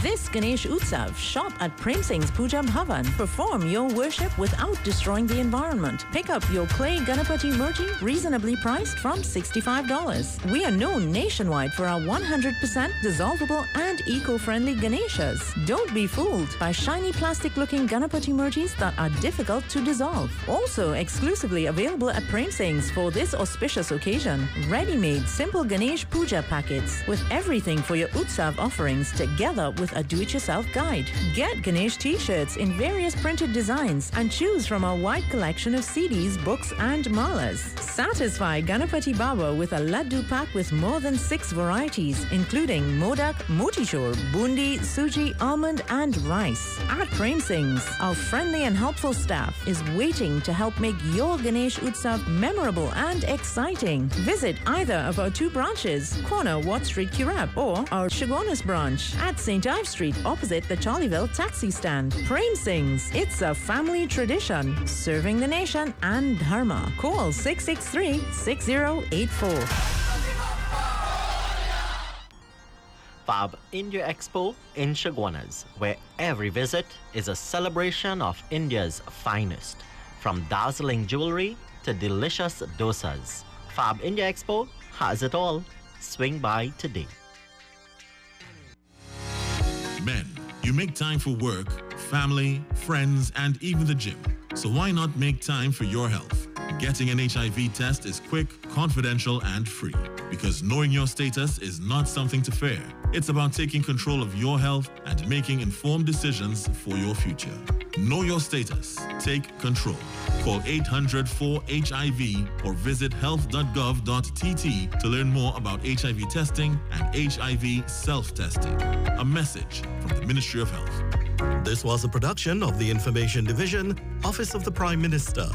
This Ganesh Utsav, shop at Prem Singh's Puja Bhavan. Perform your worship without destroying the environment. Pick up your clay Ganapati Murti, reasonably priced from $65. We are known nationwide for our 100% dissolvable and eco-friendly Ganeshas. Don't be fooled by shiny plastic-looking Ganapati Murtis that are difficult to dissolve. Also exclusively available at Prem Singh's for this auspicious occasion. Ready-made simple Ganesh Puja packets with everything for your Utsav offerings together with a do-it-yourself guide. Get Ganesh t-shirts in various printed designs and choose from our wide collection of CDs, books and malas. Satisfy Ganapati Baba with a laddu pack with more than 6 varieties including modak, motichur, bundi, suji, almond and rice. At Prem Singh's, our friendly and helpful staff is waiting to help make your Ganesh Utsav memorable and exciting. Visit either of our 2 branches, corner Watt Street, Kirab, or our Chaguanas branch at St. Ives Street opposite the Charleville taxi stand. Prem Singh's, it's a family tradition, serving the nation and Dharma. Call 663-6084. Fab India Expo in Chaguanas, where every visit is a celebration of India's finest. From dazzling jewelry to delicious dosas, Fab India Expo has it all. Swing by today. Men, you make time for work, family, friends, and even the gym. So why not make time for your health? Getting an HIV test is quick, confidential, and free. Because knowing your status is not something to fear. It's about taking control of your health and making informed decisions for your future. Know your status. Take control. Call 800-4HIV or visit health.gov.tt to learn more about HIV testing and HIV self-testing. A message from the Ministry of Health. This was a production of the Information Division, Office of the Prime Minister.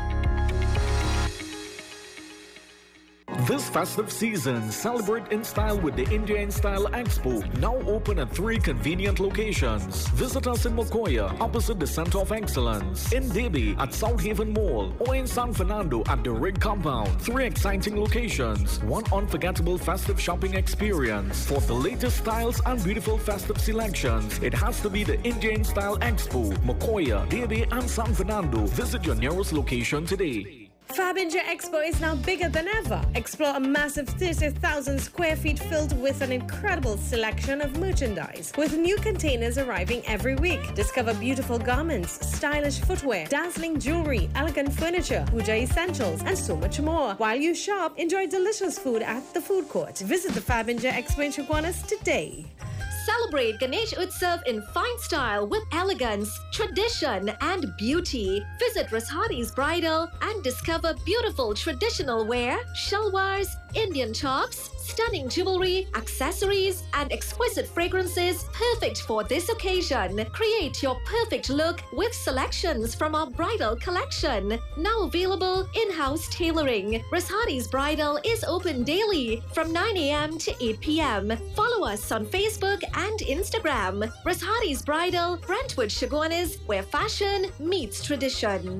This festive season, celebrate in style with the India in Style Expo, now open at 3 convenient locations. Visit us in Mokoya, opposite the Center of Excellence, in Debi at South Haven Mall, or in San Fernando at the Rig Compound. 3 exciting locations, 1 unforgettable festive shopping experience. For the latest styles and beautiful festive selections, it has to be the India in Style Expo, Mokoya, Debi and San Fernando. Visit your nearest location today. Fab India Expo is now bigger than ever. Explore a massive 30,000 square feet filled with an incredible selection of merchandise, with new containers arriving every week. Discover beautiful garments, stylish footwear, dazzling jewelry, elegant furniture, puja essentials, and so much more. While you shop, enjoy delicious food at the food court. Visit the Fab India Expo in Chaguanas today. Celebrate Ganesh Utsav in fine style with elegance, tradition, and beauty. Visit Rashadi's Bridal and discover beautiful traditional wear, shalwars, Indian tops, stunning jewelry, accessories, and exquisite fragrances perfect for this occasion. Create your perfect look with selections from our bridal collection. Now available in-house tailoring. Rashadi's Bridal is open daily from 9 a.m. to 8 p.m. Follow us on Facebook and Instagram. Rashadi's Bridal, Brentwood, Chaguanas, where fashion meets tradition.